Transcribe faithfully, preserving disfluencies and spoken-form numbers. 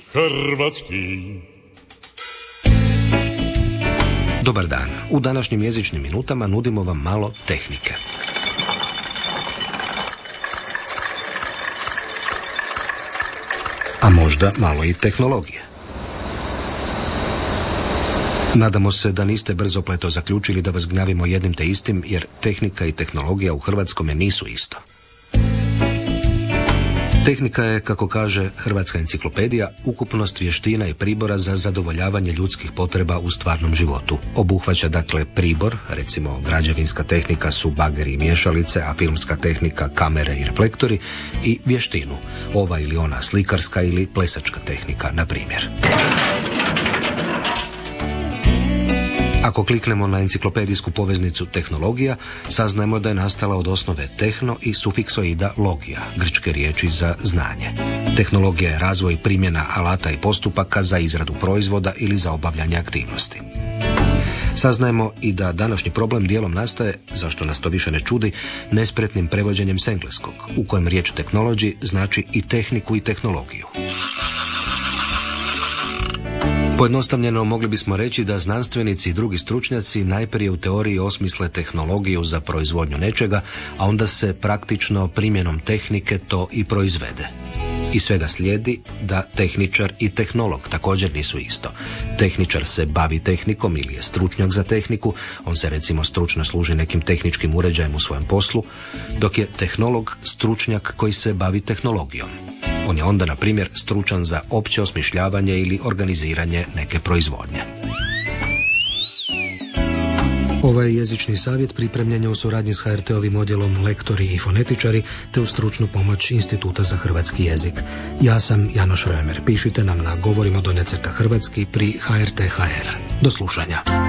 hrvatski. Dobar dan. U današnjim jezičnim minutama nudimo vam malo tehnike. A možda malo i tehnologije. Nadamo se da niste brzopleto zaključili da vas gnjavimo jednim te istim, jer tehnika i tehnologija u hrvatskome nisu isto. Tehnika je, kako kaže Hrvatska enciklopedija, ukupnost vještina i pribora za zadovoljavanje ljudskih potreba u stvarnom životu. Obuhvaća dakle pribor, recimo građevinska tehnika su bageri i miješalice, a filmska tehnika kamere i reflektori, i vještinu, ova ili ona slikarska ili plesačka tehnika, na primjer. Ako kliknemo na enciklopedijsku poveznicu tehnologija, saznajemo da je nastala od osnove tehno i sufiksoida logija, grčke riječi za znanje. Tehnologija je razvoj primjena alata i postupaka za izradu proizvoda ili za obavljanje aktivnosti. Saznajemo i da današnji problem dijelom nastaje, zašto nas to više ne čudi, nespretnim prevođenjem s engleskog, u kojem riječ technology znači i tehniku i tehnologiju. Pojednostavljeno mogli bismo reći da znanstvenici i drugi stručnjaci najprije u teoriji osmisle tehnologiju za proizvodnju nečega, a onda se praktično primjenom tehnike to i proizvede. Iz svega slijedi da tehničar i tehnolog također nisu isto. Tehničar se bavi tehnikom ili je stručnjak za tehniku, on se recimo stručno služi nekim tehničkim uređajem u svojem poslu, dok je tehnolog stručnjak koji se bavi tehnologijom. On je onda, na primjer, stručan za opće osmišljavanje ili organiziranje neke proizvodnje. Ovaj jezični savjet pripremljen je u suradnji s ha er te-ovim odjelom Lektori i fonetičari te uz stručnu pomoć Instituta za hrvatski jezik. Ja sam Janoš Römer. Pišite nam na govorimo do necrta hrvatski pri ha er te tačka ha er. Do slušanja.